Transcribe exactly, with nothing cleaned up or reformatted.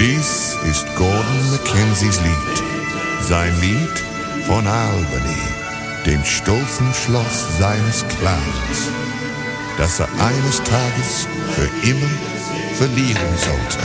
Dies ist Gordon Mackenzies Lied, sein Lied von Albany, dem stolzen Schloss seines Clans, das er eines Tages für immer verlieren sollte.